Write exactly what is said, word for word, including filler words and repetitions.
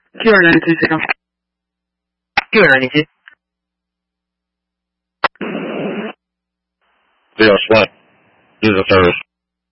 Q R ninety-two, zero. Q R ninety-two. Zero, split. Use the service.